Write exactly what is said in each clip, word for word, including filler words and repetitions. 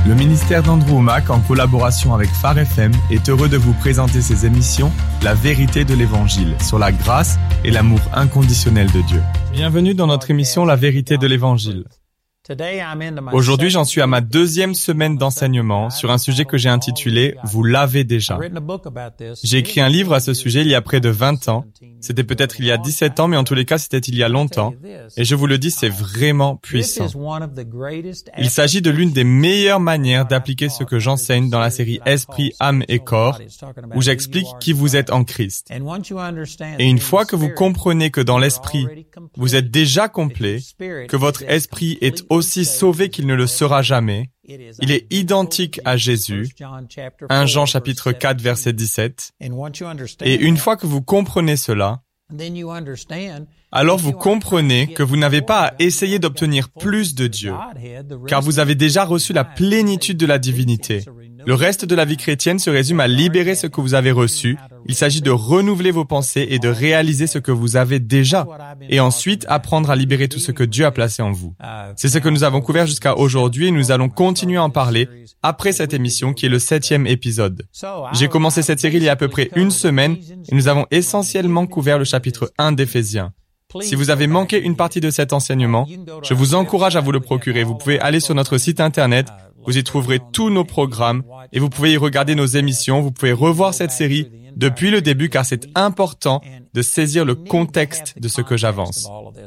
Le ministère d'Andrew Wommack, en collaboration avec Phare F M, est heureux de vous présenter ses émissions « La vérité de l'Évangile » sur la grâce et l'amour inconditionnel de Dieu. Bienvenue dans notre émission « La vérité de l'Évangile ». Aujourd'hui, j'en suis à ma deuxième semaine d'enseignement sur un sujet que j'ai intitulé « Vous l'avez déjà ». J'ai écrit un livre à ce sujet il y a près de vingt ans. C'était peut-être il y a dix-sept ans, mais en tous les cas, c'était il y a longtemps. Et je vous le dis, c'est vraiment puissant. Il s'agit de l'une des meilleures manières d'appliquer ce que j'enseigne dans la série Esprit, âme et corps, où j'explique qui vous êtes en Christ. Et une fois que vous comprenez que dans l'esprit, vous êtes déjà complet, que votre esprit est aussi sauvé qu'il ne le sera jamais, il est identique à Jésus, premier Jean chapitre quatre verset dix-sept, et une fois que vous comprenez cela, alors vous comprenez que vous n'avez pas à essayer d'obtenir plus de Dieu, car vous avez déjà reçu la plénitude de la divinité. Le reste de la vie chrétienne se résume à libérer ce que vous avez reçu. Il s'agit de renouveler vos pensées et de réaliser ce que vous avez déjà, et ensuite apprendre à libérer tout ce que Dieu a placé en vous. C'est ce que nous avons couvert jusqu'à aujourd'hui et nous allons continuer à en parler après cette émission qui est le septième épisode. J'ai commencé cette série il y a à peu près une semaine et nous avons essentiellement couvert le chapitre un d'Éphésiens. Si vous avez manqué une partie de cet enseignement, je vous encourage à vous le procurer. Vous pouvez aller sur notre site internet, vous y trouverez tous nos programmes et vous pouvez y regarder nos émissions. Vous pouvez revoir cette série depuis le début car c'est important de saisir le contexte de ce que j'avance.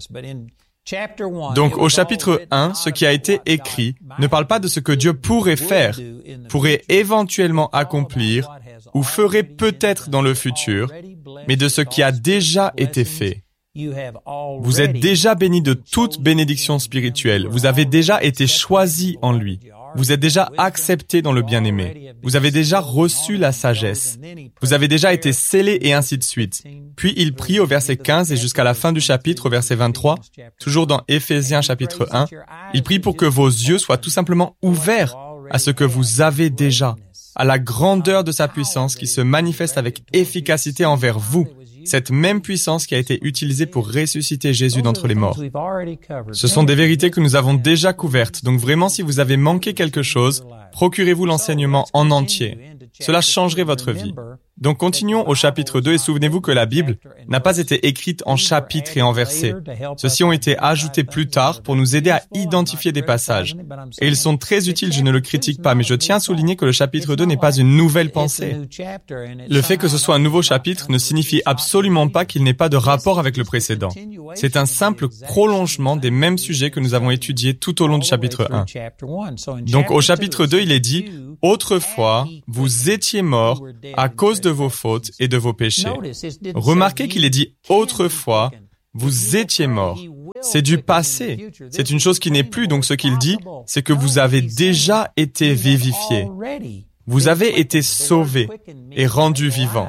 Donc, au chapitre un, ce qui a été écrit ne parle pas de ce que Dieu pourrait faire, pourrait éventuellement accomplir ou ferait peut-être dans le futur, mais de ce qui a déjà été fait. Vous êtes déjà bénis de toute bénédiction spirituelle. Vous avez déjà été choisis en lui. Vous êtes déjà acceptés dans le bien-aimé. Vous avez déjà reçu la sagesse. Vous avez déjà été scellés et ainsi de suite. Puis il prie au verset quinze et jusqu'à la fin du chapitre, au verset vingt-trois, toujours dans Éphésiens chapitre un, il prie pour que vos yeux soient tout simplement ouverts à ce que vous avez déjà, à la grandeur de sa puissance qui se manifeste avec efficacité envers vous. Cette même puissance qui a été utilisée pour ressusciter Jésus d'entre les morts. Ce sont des vérités que nous avons déjà couvertes, donc vraiment si vous avez manqué quelque chose, procurez-vous l'enseignement en entier. Cela changerait votre vie. Donc continuons au chapitre deux et souvenez-vous que la Bible n'a pas été écrite en chapitres et en versets. Ceux-ci ont été ajoutés plus tard pour nous aider à identifier des passages. Et ils sont très utiles, je ne le critique pas, mais je tiens à souligner que le chapitre deux n'est pas une nouvelle pensée. Le fait que ce soit un nouveau chapitre ne signifie absolument pas qu'il n'ait pas de rapport avec le précédent. C'est un simple prolongement des mêmes sujets que nous avons étudiés tout au long du chapitre un. Donc au chapitre deux, il est dit « Autrefois, vous étiez morts à cause de vos fautes et de vos péchés. » Remarquez qu'il est dit « Autrefois, vous étiez morts ». C'est du passé. C'est une chose qui n'est plus. Donc ce qu'il dit, c'est que vous avez déjà été vivifiés. Vous avez été sauvés et rendus vivants.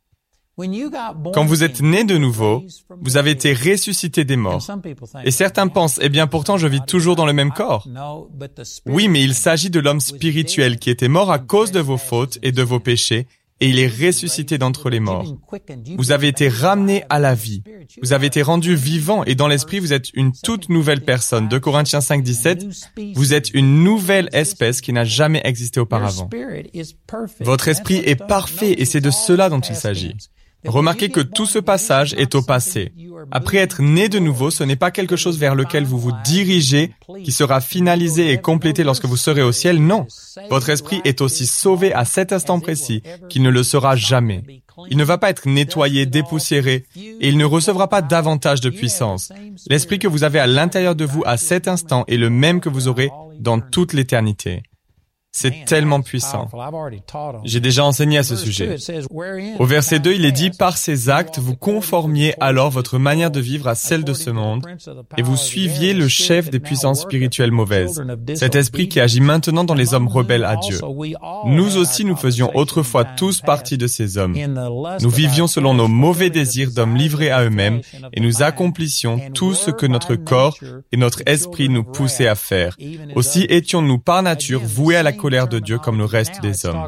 Quand vous êtes nés de nouveau, vous avez été ressuscités des morts. Et certains pensent, eh bien pourtant je vis toujours dans le même corps. Oui, mais il s'agit de l'homme spirituel qui était mort à cause de vos fautes et de vos péchés, et il est ressuscité d'entre les morts. Vous avez été ramenés à la vie. Vous avez été rendus vivants, et dans l'esprit vous êtes une toute nouvelle personne. deux Corinthiens cinq, dix-sept, vous êtes une nouvelle espèce qui n'a jamais existé auparavant. Votre esprit est parfait, et c'est de cela dont il s'agit. Remarquez que tout ce passage est au passé. Après être né de nouveau, ce n'est pas quelque chose vers lequel vous vous dirigez, qui sera finalisé et complété lorsque vous serez au ciel. Non. Votre esprit est aussi sauvé à cet instant précis qu'il ne le sera jamais. Il ne va pas être nettoyé, dépoussiéré, et il ne recevra pas davantage de puissance. L'esprit que vous avez à l'intérieur de vous à cet instant est le même que vous aurez dans toute l'éternité. C'est tellement puissant. J'ai déjà enseigné à ce sujet. Au verset deux, il est dit « Par ces actes, vous conformiez alors votre manière de vivre à celle de ce monde, et vous suiviez le chef des puissances spirituelles mauvaises, cet esprit qui agit maintenant dans les hommes rebelles à Dieu. Nous aussi, nous faisions autrefois tous partie de ces hommes. Nous vivions selon nos mauvais désirs d'hommes livrés à eux-mêmes, et nous accomplissions tout ce que notre corps et notre esprit nous poussaient à faire. Aussi étions-nous par nature voués à la colère de Dieu comme le reste des hommes. »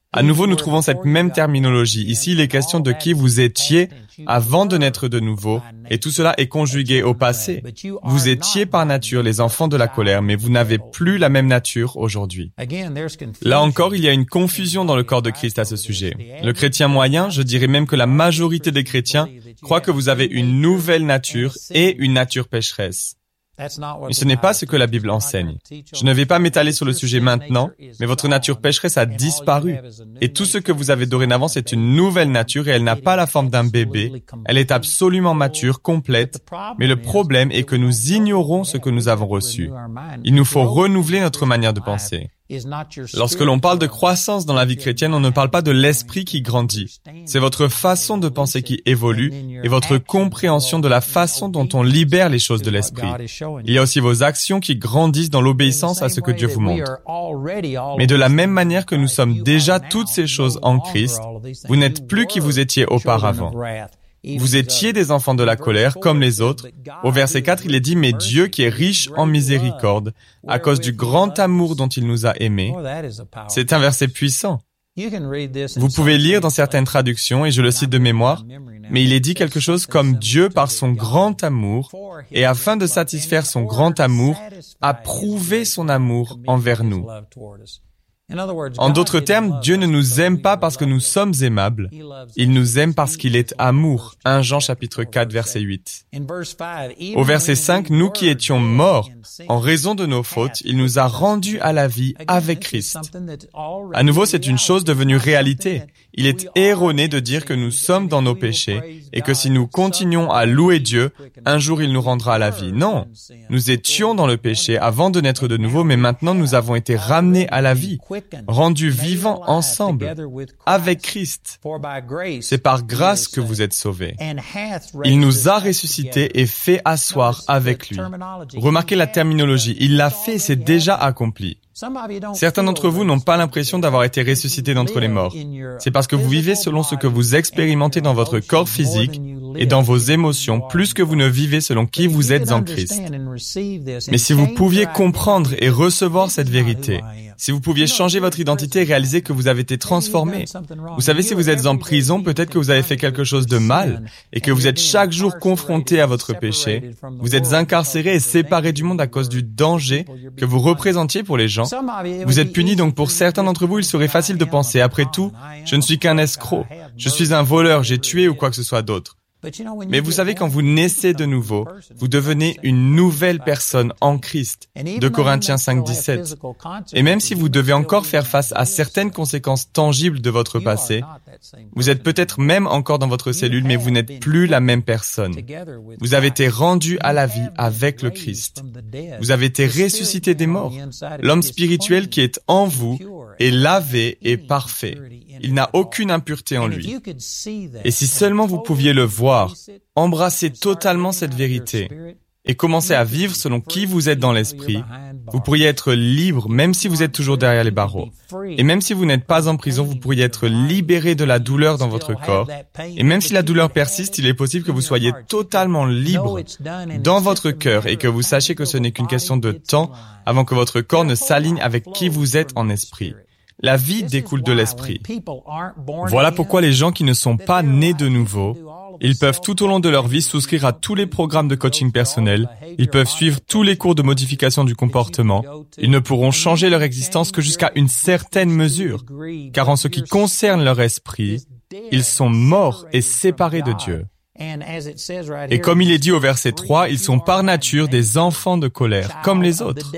À nouveau, nous trouvons cette même terminologie. Ici, il est question de qui vous étiez avant de naître de nouveau, et tout cela est conjugué au passé. Vous étiez par nature les enfants de la colère, mais vous n'avez plus la même nature aujourd'hui. Là encore, il y a une confusion dans le corps de Christ à ce sujet. Le chrétien moyen, je dirais même que la majorité des chrétiens, croient que vous avez une nouvelle nature et une nature pécheresse. Mais ce n'est pas ce que la Bible enseigne. Je ne vais pas m'étaler sur le sujet maintenant, mais votre nature pécheresse a disparu. Et tout ce que vous avez dorénavant, c'est une nouvelle nature et elle n'a pas la forme d'un bébé. Elle est absolument mature, complète. Mais le problème est que nous ignorons ce que nous avons reçu. Il nous faut renouveler notre manière de penser. Lorsque l'on parle de croissance dans la vie chrétienne, on ne parle pas de l'esprit qui grandit. C'est votre façon de penser qui évolue et votre compréhension de la façon dont on libère les choses de l'esprit. Il y a aussi vos actions qui grandissent dans l'obéissance à ce que Dieu vous montre. Mais de la même manière que nous sommes déjà toutes ces choses en Christ, vous n'êtes plus qui vous étiez auparavant. Vous étiez des enfants de la colère, comme les autres. Au verset quatre, il est dit « Mais Dieu qui est riche en miséricorde, à cause du grand amour dont il nous a aimés. » C'est un verset puissant. Vous pouvez lire dans certaines traductions, et je le cite de mémoire, mais il est dit quelque chose comme « Dieu, par son grand amour, et afin de satisfaire son grand amour, a prouvé son amour envers nous. » En d'autres termes, Dieu ne nous aime pas parce que nous sommes aimables. Il nous aime parce qu'il est amour. premier Jean chapitre quatre, verset huit. Au verset cinq, nous qui étions morts en raison de nos fautes, il nous a rendus à la vie avec Christ. À nouveau, c'est une chose devenue réalité. Il est erroné de dire que nous sommes dans nos péchés et que si nous continuons à louer Dieu, un jour il nous rendra à la vie. Non, nous étions dans le péché avant de naître de nouveau, mais maintenant nous avons été ramenés à la vie, rendus vivants ensemble, avec Christ. C'est par grâce que vous êtes sauvés. Il nous a ressuscités et fait asseoir avec lui. Remarquez la terminologie, il l'a fait, c'est déjà accompli. Certains d'entre vous n'ont pas l'impression d'avoir été ressuscités d'entre les morts. C'est parce que vous vivez selon ce que vous expérimentez dans votre corps physique et dans vos émotions, plus que vous ne vivez selon qui vous êtes en Christ. Mais si vous pouviez comprendre et recevoir cette vérité, si vous pouviez changer votre identité et réaliser que vous avez été transformé, vous savez, si vous êtes en prison, peut-être que vous avez fait quelque chose de mal et que vous êtes chaque jour confronté à votre péché, vous êtes incarcéré et séparé du monde à cause du danger que vous représentiez pour les gens. Vous êtes puni, donc pour certains d'entre vous, il serait facile de penser, après tout, je ne suis qu'un escroc, je suis un voleur, j'ai tué ou quoi que ce soit d'autre. Mais vous savez, quand vous naissez de nouveau, vous devenez une nouvelle personne en Christ. deux Corinthiens cinq, dix-sept. Et même si vous devez encore faire face à certaines conséquences tangibles de votre passé, vous êtes peut-être même encore dans votre cellule, mais vous n'êtes plus la même personne. Vous avez été rendu à la vie avec le Christ. Vous avez été ressuscité des morts. L'homme spirituel qui est en vous est lavé et parfait. Il n'a aucune impureté en lui. Et si seulement vous pouviez le voir, embrasser totalement cette vérité et commencer à vivre selon qui vous êtes dans l'esprit, vous pourriez être libre même si vous êtes toujours derrière les barreaux. Et même si vous n'êtes pas en prison, vous pourriez être libéré de la douleur dans votre corps. Et même si la douleur persiste, il est possible que vous soyez totalement libre dans votre cœur et que vous sachiez que ce n'est qu'une question de temps avant que votre corps ne s'aligne avec qui vous êtes en esprit. La vie découle de l'esprit. Voilà pourquoi les gens qui ne sont pas nés de nouveau, ils peuvent tout au long de leur vie souscrire à tous les programmes de coaching personnel, ils peuvent suivre tous les cours de modification du comportement, ils ne pourront changer leur existence que jusqu'à une certaine mesure, car en ce qui concerne leur esprit, ils sont morts et séparés de Dieu. Et comme il est dit au verset trois, ils sont par nature des enfants de colère, comme les autres.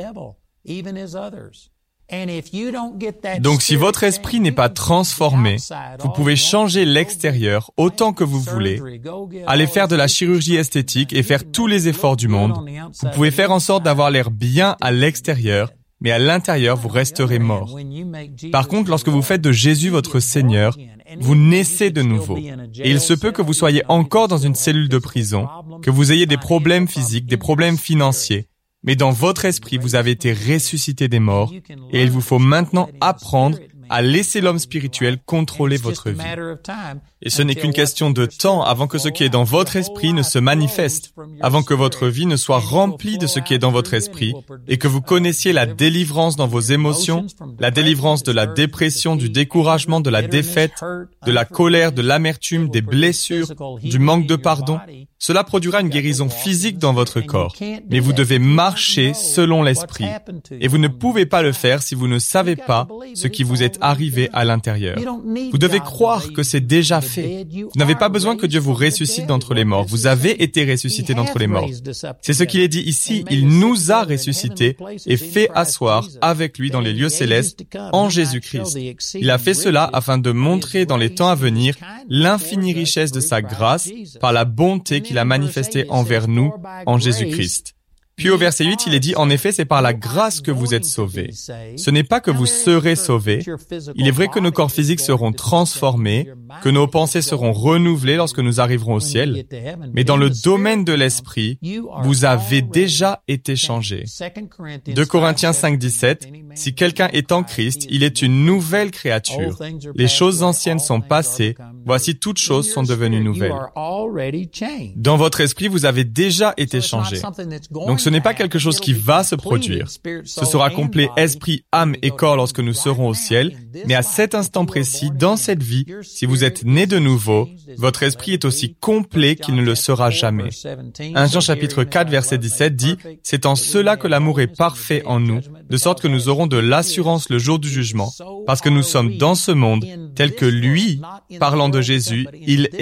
Donc si votre esprit n'est pas transformé, vous pouvez changer l'extérieur autant que vous voulez, aller faire de la chirurgie esthétique et faire tous les efforts du monde. Vous pouvez faire en sorte d'avoir l'air bien à l'extérieur, mais à l'intérieur, vous resterez mort. Par contre, lorsque vous faites de Jésus votre Seigneur, vous naissez de nouveau. Et il se peut que vous soyez encore dans une cellule de prison, que vous ayez des problèmes physiques, des problèmes financiers, mais dans votre esprit, vous avez été ressuscité des morts et il vous faut maintenant apprendre à laisser l'homme spirituel contrôler votre vie. Et ce n'est qu'une question de temps avant que ce qui est dans votre esprit ne se manifeste, avant que votre vie ne soit remplie de ce qui est dans votre esprit et que vous connaissiez la délivrance dans vos émotions, la délivrance de la dépression, du découragement, de la défaite, de la colère, de l'amertume, des blessures, du manque de pardon. Cela produira une guérison physique dans votre corps, mais vous devez marcher selon l'esprit. Et vous ne pouvez pas le faire si vous ne savez pas ce qui vous est arrivé à l'intérieur. Vous devez croire que c'est déjà fait. Vous n'avez pas besoin que Dieu vous ressuscite d'entre les morts. Vous avez été ressuscité d'entre les morts. C'est ce qu'il est dit ici. Il nous a ressuscités et fait asseoir avec lui dans les lieux célestes en Jésus-Christ. Il a fait cela afin de montrer dans les temps à venir l'infinie richesse de sa grâce par la bonté qu'il a manifestée envers nous en Jésus-Christ. Puis au verset huit, il est dit, en effet, c'est par la grâce que vous êtes sauvés. Ce n'est pas que vous serez sauvés. Il est vrai que nos corps physiques seront transformés, que nos pensées seront renouvelées lorsque nous arriverons au ciel. Mais dans le domaine de l'esprit, vous avez déjà été changés. deux Corinthiens cinq, dix-sept, si quelqu'un est en Christ, il est une nouvelle créature. Les choses anciennes sont passées, voici toutes choses sont devenues nouvelles. Dans votre esprit, vous avez déjà été changés. Donc ce n'est pas quelque chose qui va se produire. Ce sera complet esprit, âme et corps lorsque nous serons au ciel, mais à cet instant précis, dans cette vie, si vous êtes né de nouveau, votre esprit est aussi complet qu'il ne le sera jamais. premier Jean chapitre quatre verset dix-sept dit, « C'est en cela que l'amour est parfait en nous, de sorte que nous aurons de l'assurance le jour du jugement, parce que nous sommes dans ce monde tel que lui, parlant de Jésus, il est. »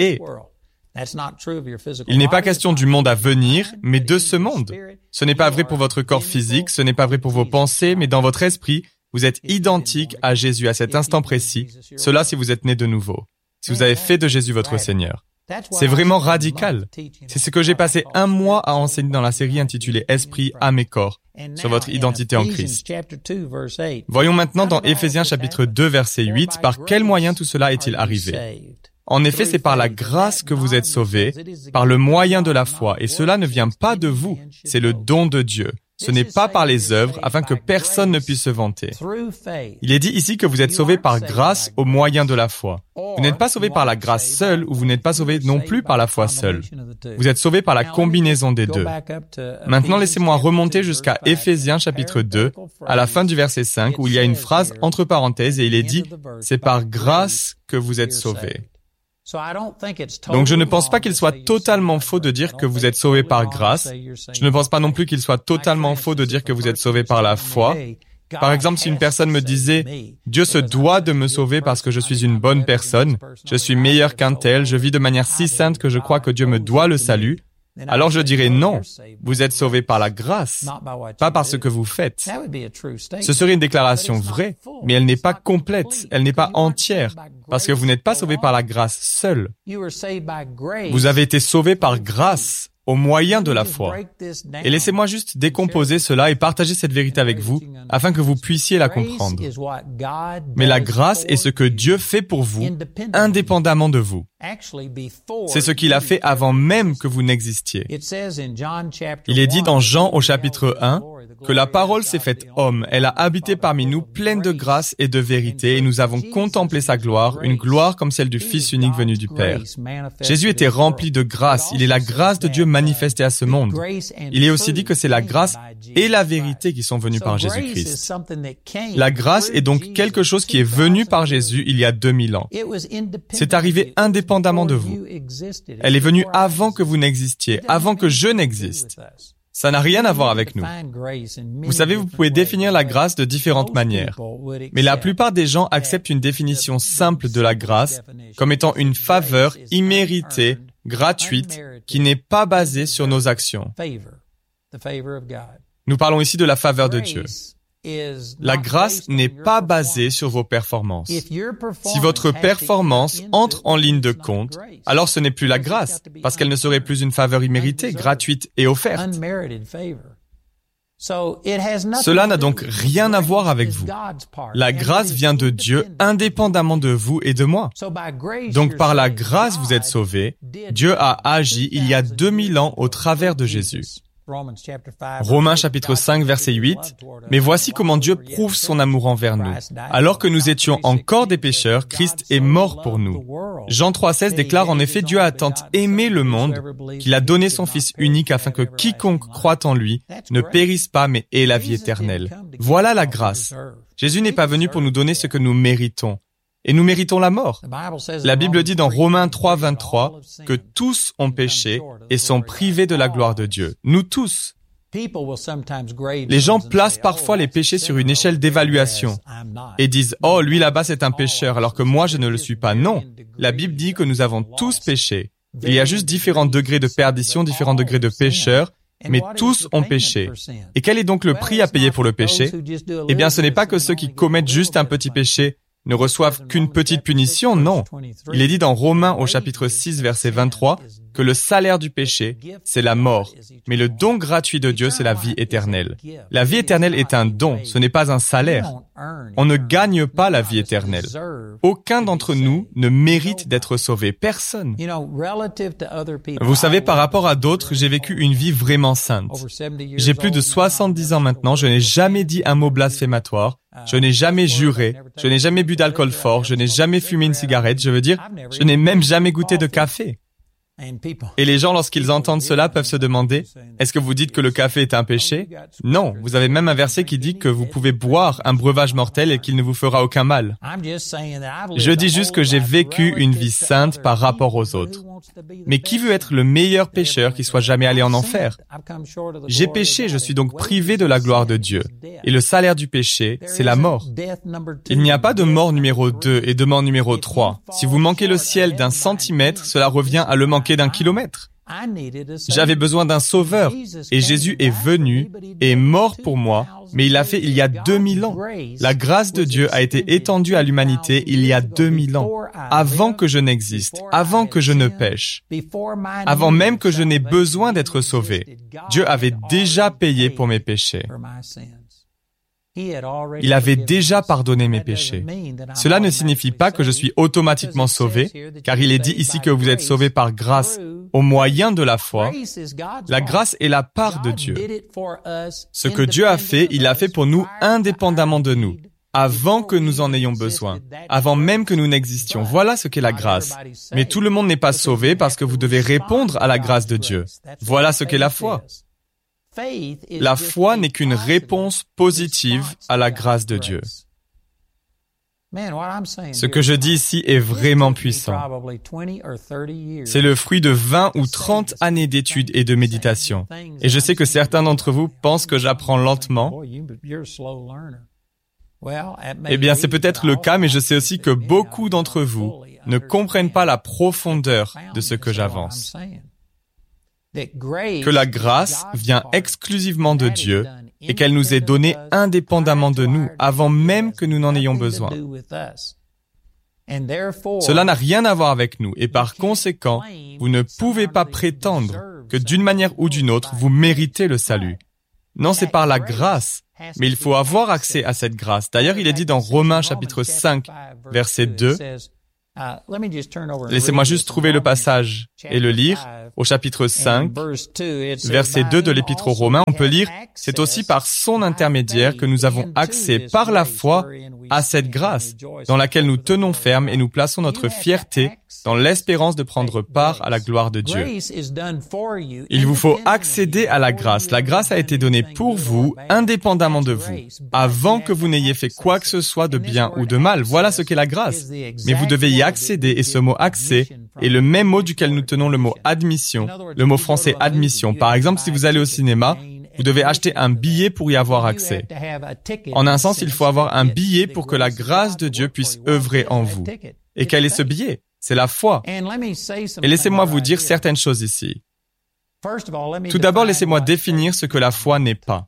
Il n'est pas question du monde à venir, mais de ce monde. Ce n'est pas vrai pour votre corps physique, ce n'est pas vrai pour vos pensées, mais dans votre esprit, vous êtes identique à Jésus à cet instant précis. Cela si vous êtes né de nouveau, si vous avez fait de Jésus votre Seigneur. C'est vraiment radical. C'est ce que j'ai passé un mois à enseigner dans la série intitulée « Esprit, âme et corps » sur votre identité en Christ. Voyons maintenant dans Éphésiens chapitre deux verset huit, par quel moyen tout cela est-il arrivé? En effet, c'est par la grâce que vous êtes sauvés, par le moyen de la foi, et cela ne vient pas de vous, c'est le don de Dieu. Ce n'est pas par les œuvres, afin que personne ne puisse se vanter. Il est dit ici que vous êtes sauvés par grâce au moyen de la foi. Vous n'êtes pas sauvés par la grâce seule, ou vous n'êtes pas sauvés non plus par la foi seule. Vous êtes sauvés par la combinaison des deux. Maintenant, laissez-moi remonter jusqu'à Éphésiens chapitre deux, à la fin du verset cinq, où il y a une phrase entre parenthèses, et il est dit « C'est par grâce que vous êtes sauvés ». Donc je ne pense pas qu'il soit totalement faux de dire que vous êtes sauvés par grâce. Je ne pense pas non plus qu'il soit totalement faux de dire que vous êtes sauvés par la foi. Par exemple, si une personne me disait « Dieu se doit de me sauver parce que je suis une bonne personne, je suis meilleur qu'un tel, je vis de manière si sainte que je crois que Dieu me doit le salut », alors je dirais non, vous êtes sauvés par la grâce, pas par ce que vous faites. Ce serait une déclaration vraie, mais elle n'est pas complète, elle n'est pas entière, parce que vous n'êtes pas sauvés par la grâce seule. Vous avez été sauvés par grâce, au moyen de la foi. Et laissez-moi juste décomposer cela et partager cette vérité avec vous, afin que vous puissiez la comprendre. Mais la grâce est ce que Dieu fait pour vous, indépendamment de vous. C'est ce qu'il a fait avant même que vous n'existiez. Il est dit dans Jean au chapitre un que la parole s'est faite homme, elle a habité parmi nous pleine de grâce et de vérité, et nous avons contemplé sa gloire, une gloire comme celle du Fils unique venu du Père. Jésus était rempli de grâce, il est la grâce de Dieu manifestée à ce monde. Il est aussi dit que c'est la grâce et la vérité qui sont venues par Jésus-Christ. La grâce est donc quelque chose qui est venu par Jésus il y a deux mille ans. C'est arrivé indépendamment de vous. Elle est venue avant que vous n'existiez, avant que je n'existe. Ça n'a rien à voir avec nous. Vous savez, vous pouvez définir la grâce de différentes manières, mais la plupart des gens acceptent une définition simple de la grâce comme étant une faveur imméritée, gratuite, qui n'est pas basée sur nos actions. Nous parlons ici de la faveur de Dieu. La grâce n'est pas basée sur vos performances. Si votre performance entre en ligne de compte, alors ce n'est plus la grâce, parce qu'elle ne serait plus une faveur imméritée, gratuite et offerte. Cela n'a donc rien à voir avec vous. La grâce vient de Dieu indépendamment de vous et de moi. Donc par la grâce vous êtes sauvés. Dieu a agi il y a deux mille ans au travers de Jésus. Romains chapitre cinq, verset huit. « Mais voici comment Dieu prouve son amour envers nous. Alors que nous étions encore des pécheurs, Christ est mort pour nous. » Jean trois, seize déclare en effet « Dieu a tant aimé le monde qu'il a donné son Fils unique afin que quiconque croit en lui ne périsse pas mais ait la vie éternelle. » Voilà la grâce. Jésus n'est pas venu pour nous donner ce que nous méritons. Et nous méritons la mort. La Bible dit dans Romains trois, vingt-trois que tous ont péché et sont privés de la gloire de Dieu. Nous tous. Les gens placent parfois les péchés sur une échelle d'évaluation et disent « Oh, lui là-bas c'est un pécheur alors que moi je ne le suis pas. » Non, la Bible dit que nous avons tous péché. Il y a juste différents degrés de perdition, différents degrés de pécheurs, mais tous ont péché. Et quel est donc le prix à payer pour le péché? Eh bien, ce n'est pas que ceux qui commettent juste un petit péché ne reçoivent qu'une petite punition, non. Il est dit dans Romains au chapitre six, verset vingt-trois, que le salaire du péché, c'est la mort, mais le don gratuit de Dieu, c'est la vie éternelle. La vie éternelle est un don, ce n'est pas un salaire. On ne gagne pas la vie éternelle. Aucun d'entre nous ne mérite d'être sauvé, personne. Vous savez, par rapport à d'autres, j'ai vécu une vie vraiment sainte. J'ai plus de soixante-dix ans maintenant, je n'ai jamais dit un mot blasphématoire, je n'ai jamais juré, je n'ai jamais bu d'alcool fort, je n'ai jamais fumé une cigarette, je veux dire, je n'ai même jamais goûté de café. Et les gens, lorsqu'ils entendent cela, peuvent se demander, est-ce que vous dites que le café est un péché? Non, vous avez même un verset qui dit que vous pouvez boire un breuvage mortel et qu'il ne vous fera aucun mal. Je dis juste que j'ai vécu une vie sainte par rapport aux autres. Mais qui veut être le meilleur pécheur qui soit jamais allé en enfer? J'ai péché, je suis donc privé de la gloire de Dieu. Et le salaire du péché, c'est la mort. Il n'y a pas de mort numéro deux et de mort numéro trois. Si vous manquez le ciel d'un centimètre, cela revient à le manquer d'un kilomètre. J'avais besoin d'un sauveur et Jésus est venu et est mort pour moi, mais il l'a fait il y a deux mille ans. La grâce de Dieu a été étendue à l'humanité il y a deux mille ans, avant que je n'existe, avant que je ne pêche, avant même que je n'ai besoin d'être sauvé. Dieu avait déjà payé pour mes péchés. Il avait déjà pardonné mes péchés. Cela ne signifie pas que je suis automatiquement sauvé, car il est dit ici que vous êtes sauvés par grâce au moyen de la foi. La grâce est la part de Dieu. Ce que Dieu a fait, il l'a fait pour nous indépendamment de nous, avant que nous en ayons besoin, avant même que nous n'existions. Voilà ce qu'est la grâce. Mais tout le monde n'est pas sauvé parce que vous devez répondre à la grâce de Dieu. Voilà ce qu'est la foi. La foi n'est qu'une réponse positive à la grâce de Dieu. Ce que je dis ici est vraiment puissant. C'est le fruit de vingt ou trente années d'études et de méditation. Et je sais que certains d'entre vous pensent que j'apprends lentement. Eh bien, c'est peut-être le cas, mais je sais aussi que beaucoup d'entre vous ne comprennent pas la profondeur de ce que j'avance. Que la grâce vient exclusivement de Dieu et qu'elle nous est donnée indépendamment de nous, avant même que nous n'en ayons besoin. Cela n'a rien à voir avec nous et par conséquent, vous ne pouvez pas prétendre que d'une manière ou d'une autre, vous méritez le salut. Non, c'est par la grâce, mais il faut avoir accès à cette grâce. D'ailleurs, il est dit dans Romains chapitre cinq, verset deux, laissez-moi juste trouver le passage et le lire. Au chapitre cinq, verset deux de l'Épître aux Romains, on peut lire « C'est aussi par son intermédiaire que nous avons accès par la foi à cette grâce, dans laquelle nous tenons ferme et nous plaçons notre fierté dans l'espérance de prendre part à la gloire de Dieu. » Il vous faut accéder à la grâce. La grâce a été donnée pour vous, indépendamment de vous, avant que vous n'ayez fait quoi que ce soit de bien ou de mal. Voilà ce qu'est la grâce. Mais vous devez y accéder, et ce mot « accès » est le même mot duquel nous tenons le mot « admission », le mot français « admission ». Par exemple, si vous allez au cinéma, vous devez acheter un billet pour y avoir accès. En un sens, il faut avoir un billet pour que la grâce de Dieu puisse œuvrer en vous. Et quel est ce billet? C'est la foi. Et laissez-moi vous dire certaines choses ici. Tout d'abord, laissez-moi définir ce que la foi n'est pas.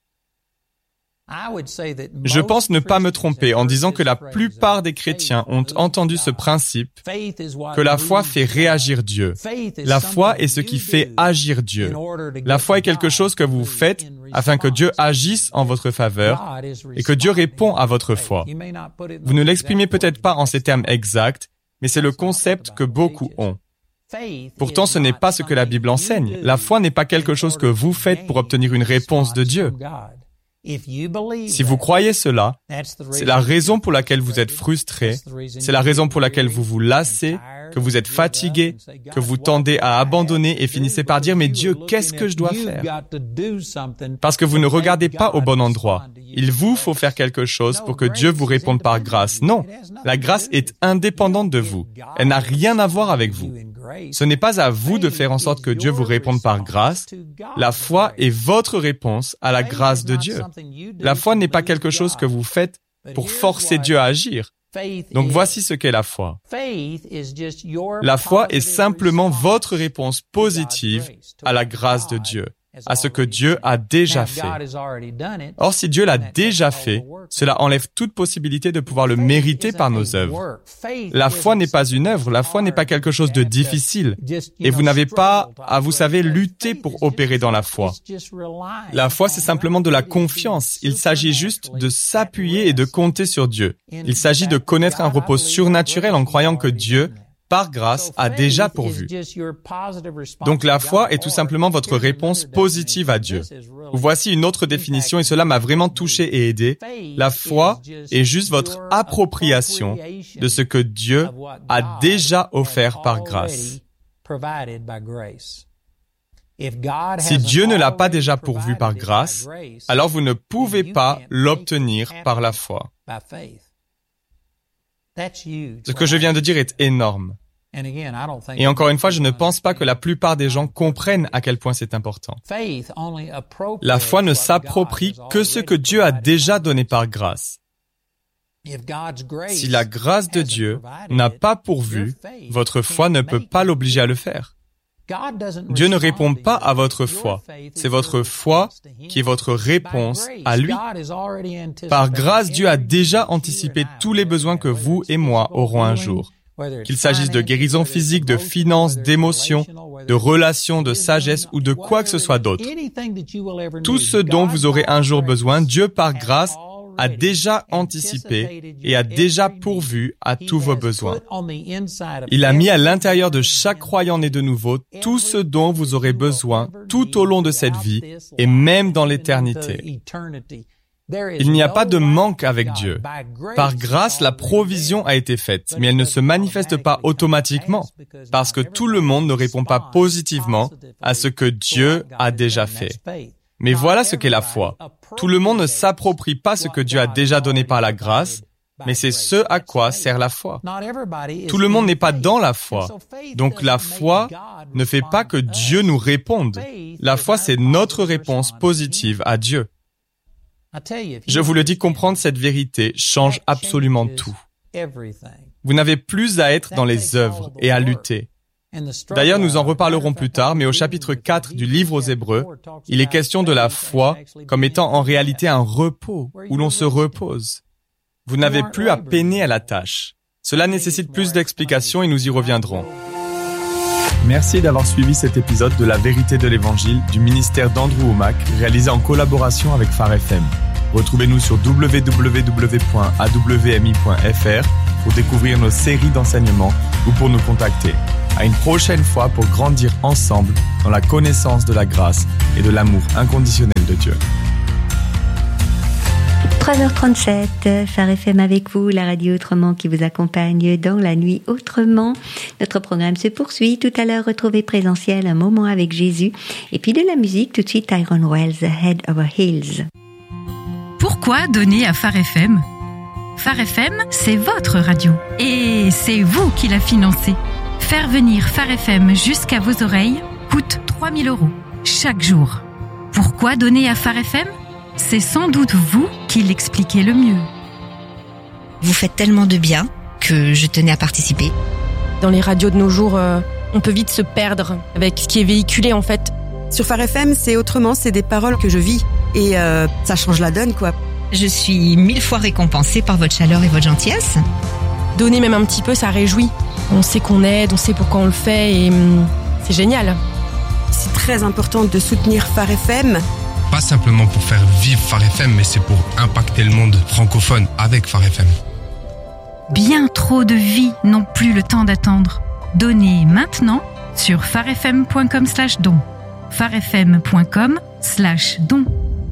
Je pense ne pas me tromper en disant que la plupart des chrétiens ont entendu ce principe que la foi fait réagir Dieu. La foi est ce qui fait agir Dieu. La foi est quelque chose que vous faites afin que Dieu agisse en votre faveur et que Dieu répond à votre foi. Vous ne l'exprimez peut-être pas en ces termes exacts, mais c'est le concept que beaucoup ont. Pourtant, ce n'est pas ce que la Bible enseigne. La foi n'est pas quelque chose que vous faites pour obtenir une réponse de Dieu. Si vous croyez cela, c'est la raison pour laquelle vous êtes frustré, c'est la raison pour laquelle vous vous lassez, que vous êtes fatigué, que vous tendez à abandonner et finissez par dire « Mais Dieu, qu'est-ce que je dois faire ?» Parce que vous ne regardez pas au bon endroit. Il vous faut faire quelque chose pour que Dieu vous réponde par grâce. Non, la grâce est indépendante de vous. Elle n'a rien à voir avec vous. Ce n'est pas à vous de faire en sorte que Dieu vous réponde par grâce. La foi est votre réponse à la grâce de Dieu. La foi n'est pas quelque chose que vous faites pour forcer Dieu à agir. Donc voici ce qu'est la foi. La foi est simplement votre réponse positive à la grâce de Dieu, à ce que Dieu a déjà fait. Or, si Dieu l'a déjà fait, cela enlève toute possibilité de pouvoir le mériter par nos œuvres. La foi n'est pas une œuvre, la foi n'est pas quelque chose de difficile. Et vous n'avez pas à, vous savez, lutter pour opérer dans la foi. La foi, c'est simplement de la confiance. Il s'agit juste de s'appuyer et de compter sur Dieu. Il s'agit de connaître un repos surnaturel en croyant que Dieu, par grâce, a déjà pourvu. Donc la foi est tout simplement votre réponse positive à Dieu. Voici une autre définition et cela m'a vraiment touché et aidé. La foi est juste votre appropriation de ce que Dieu a déjà offert par grâce. Si Dieu ne l'a pas déjà pourvu par grâce, alors vous ne pouvez pas l'obtenir par la foi. Ce que je viens de dire est énorme. Et encore une fois, je ne pense pas que la plupart des gens comprennent à quel point c'est important. La foi ne s'approprie que ce que Dieu a déjà donné par grâce. Si la grâce de Dieu n'a pas pourvu, votre foi ne peut pas l'obliger à le faire. Dieu ne répond pas à votre foi. C'est votre foi qui est votre réponse à lui. Par grâce, Dieu a déjà anticipé tous les besoins que vous et moi aurons un jour. Qu'il s'agisse de guérison physique, de finances, d'émotions, de relations, de sagesse ou de quoi que ce soit d'autre. Tout ce dont vous aurez un jour besoin, Dieu par grâce a déjà anticipé et a déjà pourvu à tous vos besoins. Il a mis à l'intérieur de chaque croyant né de nouveau tout ce dont vous aurez besoin tout au long de cette vie et même dans l'éternité. Il n'y a pas de manque avec Dieu. Par grâce, la provision a été faite, mais elle ne se manifeste pas automatiquement, parce que tout le monde ne répond pas positivement à ce que Dieu a déjà fait. Mais voilà ce qu'est la foi. Tout le monde ne s'approprie pas ce que Dieu a déjà donné par la grâce, mais c'est ce à quoi sert la foi. Tout le monde n'est pas dans la foi. Donc la foi ne fait pas que Dieu nous réponde. La foi, c'est notre réponse positive à Dieu. Je vous le dis, comprendre cette vérité change absolument tout. Vous n'avez plus à être dans les œuvres et à lutter. D'ailleurs, nous en reparlerons plus tard, mais au chapitre quatre du livre aux Hébreux, il est question de la foi comme étant en réalité un repos, où l'on se repose. Vous n'avez plus à peiner à la tâche. Cela nécessite plus d'explications et nous y reviendrons. Merci d'avoir suivi cet épisode de La Vérité de l'Évangile du ministère d'Andrew Wommack, réalisé en collaboration avec Phare F M. Retrouvez-nous sur w w w point a w m i point f r pour découvrir nos séries d'enseignements ou pour nous contacter. À une prochaine fois pour grandir ensemble dans la connaissance de la grâce et de l'amour inconditionnel de Dieu. trois heures trente-sept, Phare F M avec vous, la radio autrement qui vous accompagne dans la nuit autrement. Notre programme se poursuit. Tout à l'heure, retrouvez Présentiel, un moment avec Jésus. Et puis de la musique, tout de suite Tyrone Wells, Head Over Heels. Pourquoi donner à Phare F M ? Phare F M, c'est votre radio. Et c'est vous qui la financez. Faire venir Phare F M jusqu'à vos oreilles coûte trois mille euros chaque jour. Pourquoi donner à Phare F M ? C'est sans doute vous qui l'expliquez le mieux. Vous faites tellement de bien que je tenais à participer. Dans les radios de nos jours, euh, on peut vite se perdre avec ce qui est véhiculé en fait. Sur Phare F M, c'est autrement, c'est des paroles que je vis et euh, ça change la donne quoi. Je suis mille fois récompensée par votre chaleur et votre gentillesse. Donner même un petit peu, ça réjouit. On sait qu'on aide, on sait pourquoi on le fait et hum, c'est génial. C'est très important de soutenir Phare F M. Pas simplement pour faire vivre Phare F M, mais c'est pour impacter le monde francophone avec Phare F M. Bien trop de vies n'ont plus le temps d'attendre. Donnez maintenant sur farfm point com slash don. farfm point com slash don.